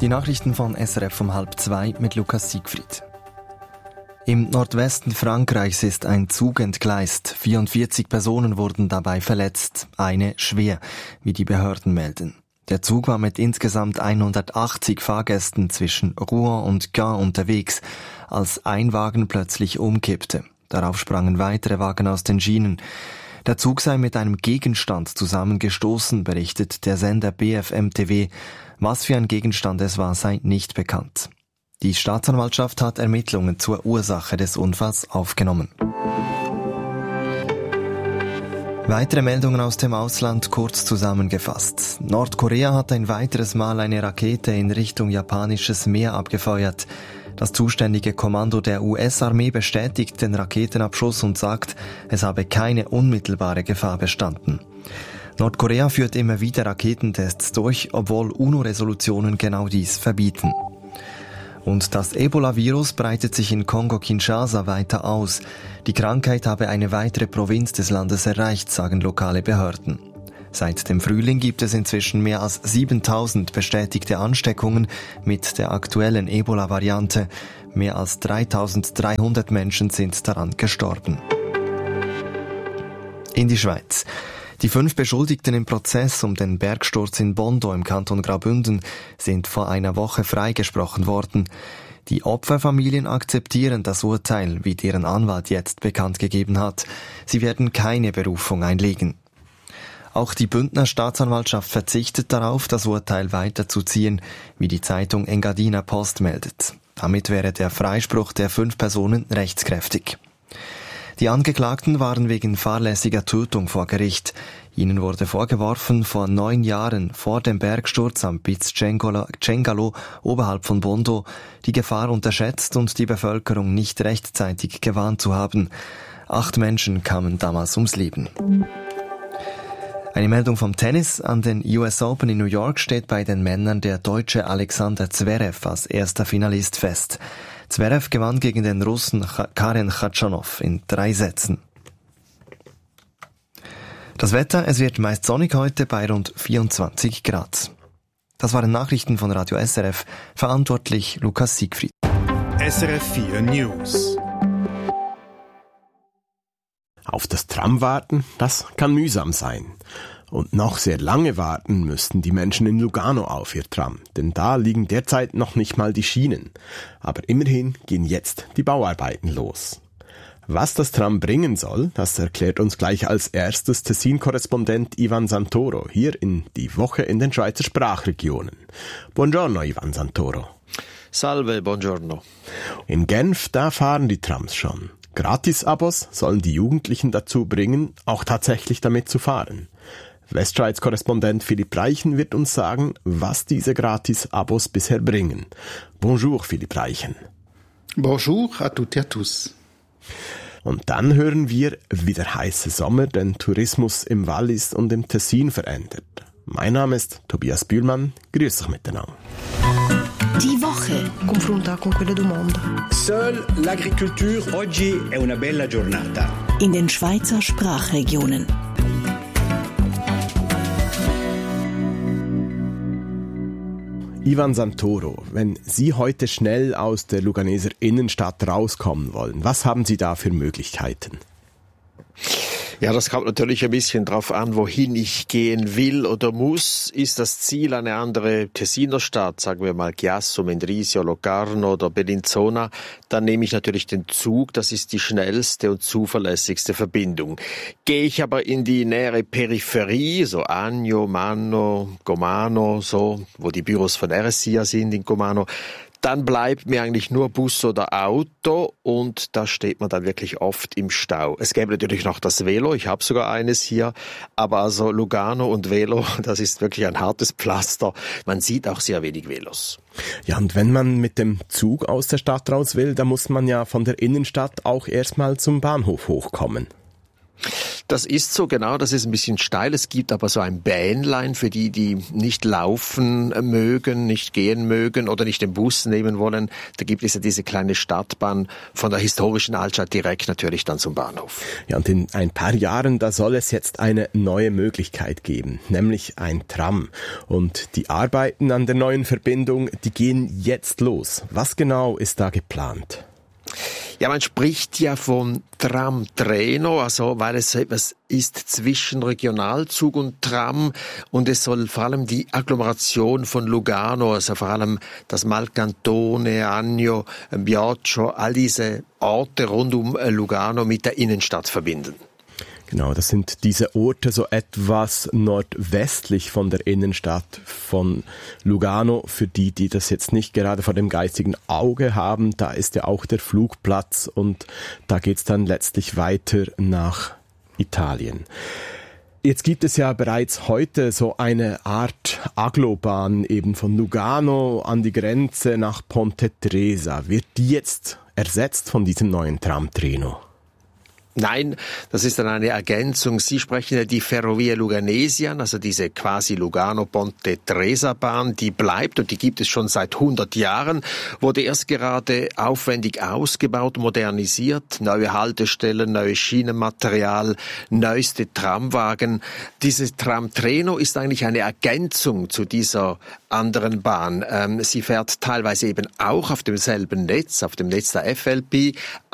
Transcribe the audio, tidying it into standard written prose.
Die Nachrichten von SRF um 13:30 mit Lukas Siegfried. Im Nordwesten Frankreichs ist ein Zug entgleist. 44 Personen wurden dabei verletzt, eine schwer, wie die Behörden melden. Der Zug war mit insgesamt 180 Fahrgästen zwischen Rouen und Caen unterwegs, als ein Wagen plötzlich umkippte. Darauf sprangen weitere Wagen aus den Schienen. Der Zug sei mit einem Gegenstand zusammengestoßen, berichtet der Sender BFM TV. Was für ein Gegenstand es war, sei nicht bekannt. Die Staatsanwaltschaft hat Ermittlungen zur Ursache des Unfalls aufgenommen. Weitere Meldungen aus dem Ausland kurz zusammengefasst. Nordkorea hat ein weiteres Mal eine Rakete in Richtung japanisches Meer abgefeuert. Das zuständige Kommando der US-Armee bestätigt den Raketenabschuss und sagt, es habe keine unmittelbare Gefahr bestanden. Nordkorea führt immer wieder Raketentests durch, obwohl UNO-Resolutionen genau dies verbieten. Und das Ebola-Virus breitet sich in Kongo-Kinshasa weiter aus. Die Krankheit habe eine weitere Provinz des Landes erreicht, sagen lokale Behörden. Seit dem Frühling gibt es inzwischen mehr als 7000 bestätigte Ansteckungen mit der aktuellen Ebola-Variante. Mehr als 3300 Menschen sind daran gestorben. In die Schweiz. Die 5 Beschuldigten im Prozess um den Bergsturz in Bondo im Kanton Graubünden sind vor einer Woche freigesprochen worden. Die Opferfamilien akzeptieren das Urteil, wie deren Anwalt jetzt bekannt gegeben hat. Sie werden keine Berufung einlegen. Auch die Bündner Staatsanwaltschaft verzichtet darauf, das Urteil weiterzuziehen, wie die Zeitung Engadiner Post meldet. Damit wäre der Freispruch der 5 Personen rechtskräftig. Die Angeklagten waren wegen fahrlässiger Tötung vor Gericht. Ihnen wurde vorgeworfen, vor 9 Jahren vor dem Bergsturz am Piz Cengalo oberhalb von Bondo die Gefahr unterschätzt und die Bevölkerung nicht rechtzeitig gewarnt zu haben. 8 Menschen kamen damals ums Leben. Eine Meldung vom Tennis. An den US Open in New York steht bei den Männern der Deutsche Alexander Zverev als erster Finalist fest. Zverev gewann gegen den Russen Karen Khachanov in 3 Sätzen. Das Wetter, es wird meist sonnig heute bei rund 24 Grad. Das waren Nachrichten von Radio SRF, verantwortlich Lukas Siegfried. SRF 4 News. Auf das Tram warten, das kann mühsam sein. Und noch sehr lange warten müssten die Menschen in Lugano auf ihr Tram, denn da liegen derzeit noch nicht mal die Schienen. Aber immerhin gehen jetzt die Bauarbeiten los. Was das Tram bringen soll, das erklärt uns gleich als erstes Tessin-Korrespondent Ivan Santoro hier in die Woche in den Schweizer Sprachregionen. Buongiorno, Ivan Santoro. Salve, buongiorno. In Genf, da fahren die Trams schon. Gratis-Abos sollen die Jugendlichen dazu bringen, auch tatsächlich damit zu fahren. Westschweiz-Korrespondent Philipp Reichen wird uns sagen, was diese Gratis-Abos bisher bringen. Bonjour, Philipp Reichen. Bonjour à toutes et à tous. Und dann hören wir, wie der heiße Sommer den Tourismus im Wallis und im Tessin verändert. Mein Name ist Tobias Bühlmann. Grüß dich miteinander. Die Woche. Confronta con quelle du mondo. Seule l'agriculture. Oggi è una bella giornata. In den Schweizer Sprachregionen. Ivan Santoro, wenn Sie heute schnell aus der Luganeser Innenstadt rauskommen wollen, was haben Sie da für Möglichkeiten? Ja, das kommt natürlich ein bisschen drauf an, wohin ich gehen will oder muss. Ist das Ziel eine andere Tessiner Stadt, sagen wir mal Chiasso, Mendrisio, Locarno oder Bellinzona, dann nehme ich natürlich den Zug. Das ist die schnellste und zuverlässigste Verbindung. Gehe ich aber in die nähere Peripherie, so Agno, Manno, Gomano, so, wo die Büros von RSIA sind in Gomano, dann bleibt mir eigentlich nur Bus oder Auto und da steht man dann wirklich oft im Stau. Es gäbe natürlich noch das Velo, ich habe sogar eines hier, aber also Lugano und Velo, das ist wirklich ein hartes Pflaster. Man sieht auch sehr wenig Velos. Ja, und wenn man mit dem Zug aus der Stadt raus will, dann muss man ja von der Innenstadt auch erstmal zum Bahnhof hochkommen. Das ist so, genau. Das ist ein bisschen steil. Es gibt aber so ein Bähnlein für die, die nicht laufen mögen, nicht gehen mögen oder nicht den Bus nehmen wollen. Da gibt es ja diese kleine Stadtbahn von der historischen Altstadt direkt natürlich dann zum Bahnhof. Ja, und in ein paar Jahren, da soll es jetzt eine neue Möglichkeit geben, nämlich ein Tram. Und die Arbeiten an der neuen Verbindung, die gehen jetzt los. Was genau ist da geplant? Ja, man spricht ja von Tram-Treno, also weil es etwas ist zwischen Regionalzug und Tram und es soll vor allem die Agglomeration von Lugano, also vor allem das Malcantone, Agno, Bioccio, all diese Orte rund um Lugano mit der Innenstadt verbinden. Genau, das sind diese Orte so etwas nordwestlich von der Innenstadt von Lugano. Für die, die das jetzt nicht gerade vor dem geistigen Auge haben, da ist ja auch der Flugplatz und da geht's dann letztlich weiter nach Italien. Jetzt gibt es ja bereits heute so eine Art Aglobahn eben von Lugano an die Grenze nach Ponte Tresa. Wird die jetzt ersetzt von diesem neuen Tram-Treno? Nein, das ist dann eine Ergänzung. Sie sprechen ja die Ferrovia Luganesi an, also diese quasi Lugano-Ponte-Tresa-Bahn, die bleibt und die gibt es schon seit 100 Jahren, wurde erst gerade aufwendig ausgebaut, modernisiert, neue Haltestellen, neues Schienenmaterial, neueste Tramwagen. Dieses Tram-Treno ist eigentlich eine Ergänzung zu dieser anderen Bahn. Sie fährt teilweise eben auch auf demselben Netz, auf dem Netz der FLP,